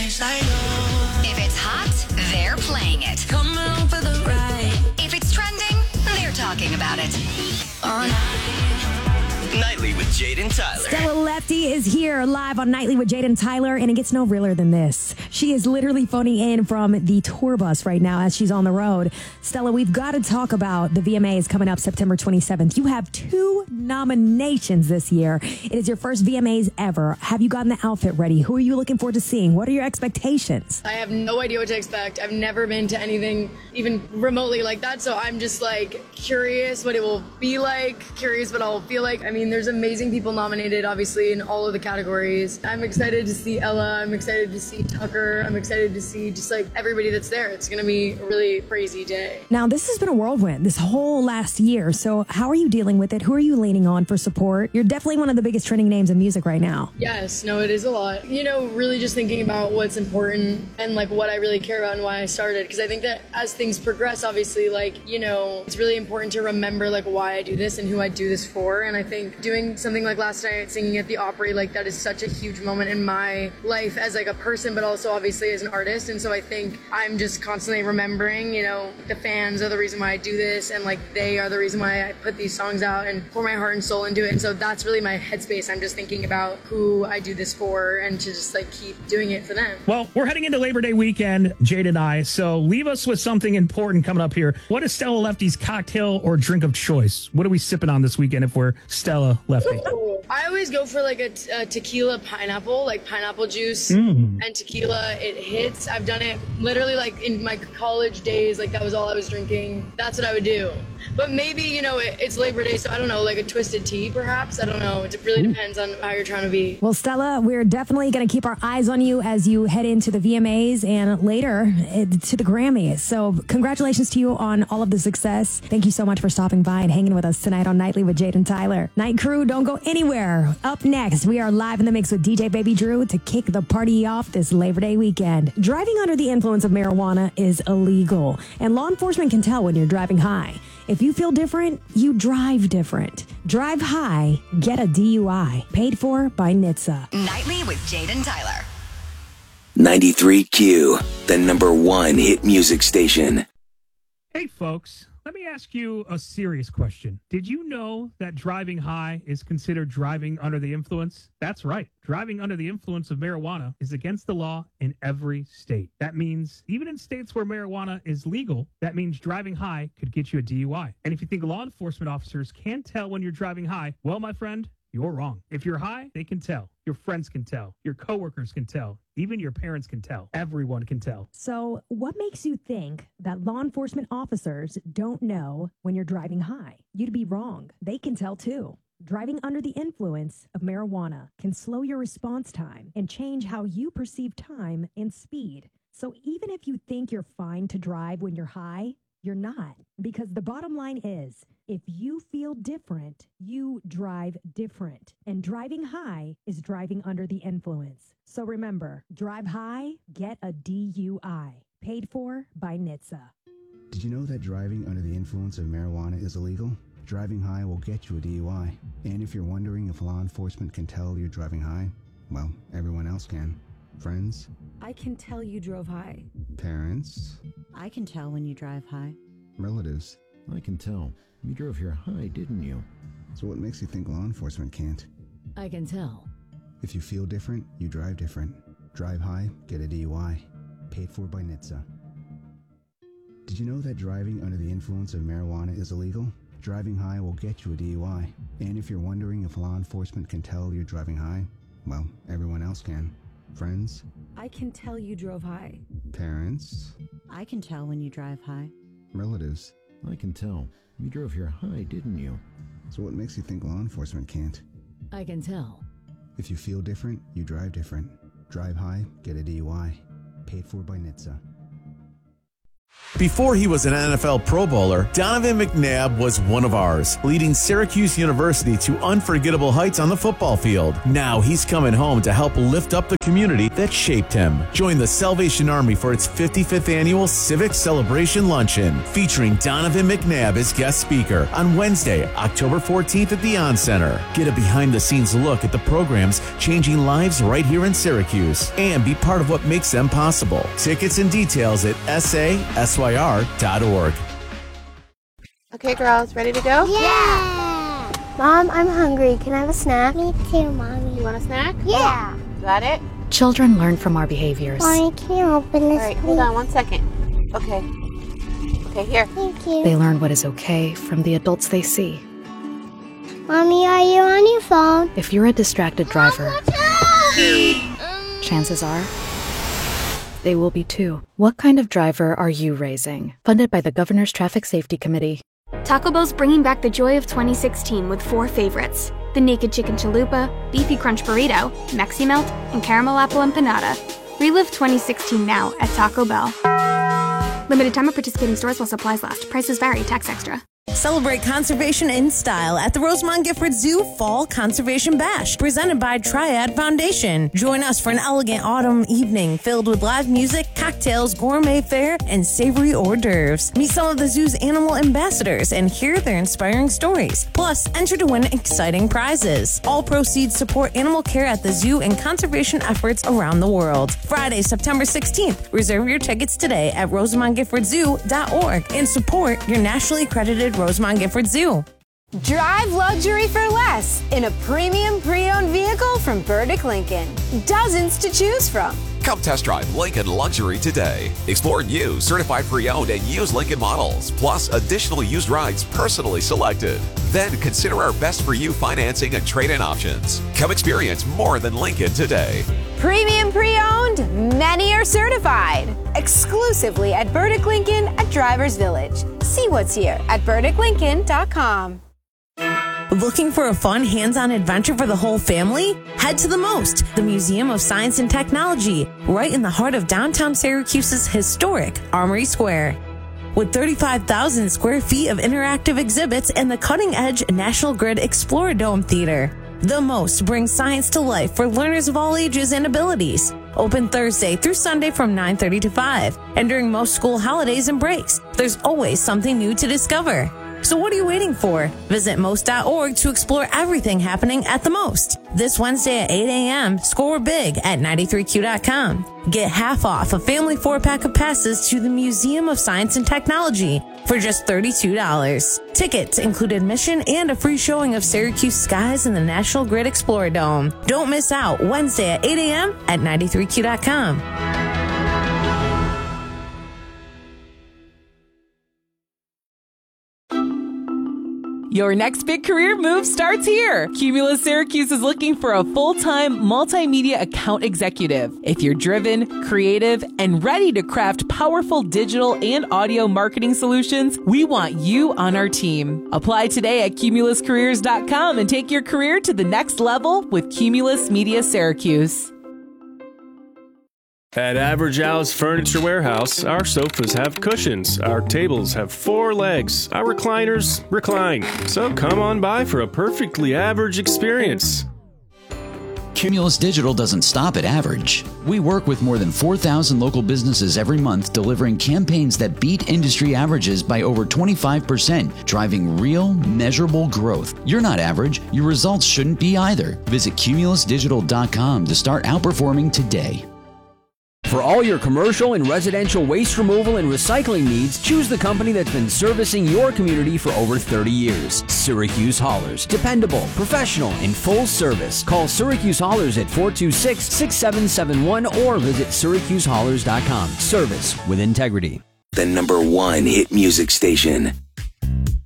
If it's hot, they're playing it. Come along for the ride. If it's trending, they're talking about it. Nightly with Jade and Tyler. Stella Lefty is here live on Nightly with Jade and Tyler, and it gets no realer than this. She is literally phoning in from the tour bus right now as she's on the road. Stella, we've got to talk about the VMAs coming up September 27th. You have 2 nominations this year. It is your first VMAs ever. Have you gotten the outfit ready? Who are you looking forward to seeing? What are your expectations? I have no idea what to expect. I've never been to anything even remotely like that, so I'm just curious what it will be like, curious what I'll feel like. I mean, there's amazing people nominated, obviously, in all of the categories. I'm excited to see Ella. I'm excited to see Tucker. I'm excited to see just everybody that's there. It's going to be a really crazy day. Now, this has been a whirlwind this whole last year. So how are you dealing with it? Who are you leaning on for support? You're definitely one of the biggest trending names in music right now. Yes, no, it is a lot. Really just thinking about what's important and what I really care about and why I started. Because I think that as things progress, obviously, it's really important to remember why I do this and who I do this for. And I think doing something like last night, singing at the Opry, that is such a huge moment in my life as a person, but also obviously as an artist. And so I think I'm just constantly remembering, the fans are the reason why I do this, and they are the reason why I put these songs out and pour my heart and soul into it. And so that's really my headspace. I'm just thinking about who I do this for and to just keep doing it for them. Well, we're heading into Labor Day weekend, Jade and I, so leave us with something important coming up here. What is Stella Lefty's cocktail or drink of choice? What are we sipping on this weekend if we're Stella Lefty? I always go for a tequila pineapple, pineapple juice and tequila. It hits. I've done it literally in my college days. That was all I was drinking. That's what I would do. But maybe, it's Labor Day, so I don't know, a twisted tea perhaps. I don't know. It really depends on how you're trying to be. Well, Stella, we're definitely going to keep our eyes on you as you head into the VMAs and later to the Grammys. So congratulations to you on all of the success. Thank you so much for stopping by and hanging with us tonight on Nightly with Jade and Tyler. Night crew, don't go anywhere. Up next, we are live in the mix with DJ Baby Drew to kick the party off this Labor Day weekend. Driving under the influence of marijuana is illegal, and law enforcement can tell when you're driving high. If you feel different, you drive different. Drive high, get a DUI. Paid for by NHTSA. Nightly with Jade and Tyler. 93Q, the #1 hit music station. Hey, folks. Let me ask you a serious question. Did you know that driving high is considered driving under the influence? That's right. Driving under the influence of marijuana is against the law in every state. That means even in states where marijuana is legal, that means driving high could get you a DUI. And if you think law enforcement officers can't tell when you're driving high, well, my friend, you're wrong. If you're high, they can tell. Your friends can tell. Your coworkers can tell. Even your parents can tell. Everyone can tell. So what makes you think that law enforcement officers don't know when you're driving high? You'd be wrong. They can tell too. Driving under the influence of marijuana can slow your response time and change how you perceive time and speed. So even if you think you're fine to drive when you're high, you're not. Because the bottom line is, if you feel different, you drive different. And driving high is driving under the influence. So remember, drive high, get a DUI. Paid for by NHTSA. Did you know that driving under the influence of marijuana is illegal? Driving high will get you a DUI. And if you're wondering if law enforcement can tell you're driving high, well, everyone else can. Friends? I can tell you drove high. Parents? I can tell when you drive high. Relatives? I can tell. You drove here high, didn't you? So what makes you think law enforcement can't? I can tell. If you feel different, you drive different. Drive high, get a DUI. Paid for by NHTSA. Did you know that driving under the influence of marijuana is illegal? Driving high will get you a DUI. And if you're wondering if law enforcement can tell you're driving high, well, everyone else can. Friends? I can tell you drove high. Parents? I can tell when you drive high. Relatives? I can tell. You drove here high, didn't you? So what makes you think law enforcement can't? I can tell. If you feel different, you drive different. Drive high, get a DUI. Paid for by NHTSA. Before he was an NFL Pro Bowler, Donovan McNabb was one of ours, leading Syracuse University to unforgettable heights on the football field. Now he's coming home to help lift up the community that shaped him. Join the Salvation Army for its 55th annual Civic Celebration Luncheon, featuring Donovan McNabb as guest speaker on Wednesday, October 14th at the On Center. Get a behind-the-scenes look at the programs changing lives right here in Syracuse, and be part of what makes them possible. Tickets and details at SASYR.org. Okay, girls, ready to go? Yeah! Mom, I'm hungry. Can I have a snack? Me too, Mommy. You want a snack? Yeah! Got it? Children learn from our behaviors. Mommy, can you open this, All right, hold on 1 second. Okay. Okay, here. Thank you. They learn what is okay from the adults they see. Mommy, are you on your phone? If you're a distracted driver, chances are they will be too. What kind of driver are you raising? Funded by the Governor's Traffic Safety Committee. Taco Bell's bringing back the joy of 2016 with 4 favorites: the Naked Chicken Chalupa, Beefy Crunch Burrito, Mexi Melt, and Caramel Apple Empanada. Relive 2016 now at Taco Bell. Limited time at participating stores while supplies last. Prices vary. Tax extra. Celebrate conservation in style at the Rosemont Gifford Zoo Fall Conservation Bash, presented by Triad Foundation. Join us for an elegant autumn evening filled with live music, cocktails, gourmet fare, and savory hors d'oeuvres. Meet some of the zoo's animal ambassadors and hear their inspiring stories. Plus, enter to win exciting prizes. All proceeds support animal care at the zoo and conservation efforts around the world. Friday, September 16th. Reserve your tickets today at RosemontGiffordZoo.org and support your nationally accredited Rosemont Gifford Zoo. Drive luxury for less in a premium pre-owned vehicle from Burdick Lincoln. Dozens to choose from. Come test drive Lincoln Luxury today. Explore new certified pre-owned and used Lincoln models, plus additional used rides personally selected. Then consider our best for you financing and trade-in options. Come experience more than Lincoln today. Premium pre-owned, many are certified. Exclusively at Burdick Lincoln at Drivers Village. See what's here at BurdickLincoln.com. Looking for a fun, hands-on adventure for the whole family? Head to the MOST, the Museum of Science and Technology, right in the heart of downtown Syracuse's historic Armory Square. With 35,000 square feet of interactive exhibits and the cutting-edge National Grid Exploradome Theater, the MOST brings science to life for learners of all ages and abilities. Open Thursday through Sunday from 9:30 to 5. And during most school holidays and breaks, there's always something new to discover. So what are you waiting for? Visit most.org to explore everything happening at the MOST. This Wednesday at 8 a.m., score big at 93Q.com. Get half off a family 4-pack of passes to the Museum of Science and Technology for just $32. Tickets include admission and a free showing of Syracuse skies in the National Grid Exploradome. Don't miss out Wednesday at 8 a.m. at 93Q.com. Your next big career move starts here. Cumulus Syracuse is looking for a full-time multimedia account executive. If you're driven, creative, and ready to craft powerful digital and audio marketing solutions, we want you on our team. Apply today at CumulusCareers.com and take your career to the next level with Cumulus Media Syracuse. At Average Al's Furniture Warehouse, our sofas have cushions, our tables have 4 legs, our recliners recline. So come on by for a perfectly average experience. Cumulus Digital doesn't stop at average. We work with more than 4,000 local businesses every month, delivering campaigns that beat industry averages by over 25%, driving real, measurable growth. You're not average. Your results shouldn't be either. Visit CumulusDigital.com to start outperforming today. For all your commercial and residential waste removal and recycling needs, choose the company that's been servicing your community for over 30 years. Syracuse Haulers. Dependable, professional, and full service. Call Syracuse Haulers at 426-6771 or visit SyracuseHaulers.com. Service with integrity. The #1 hit music station.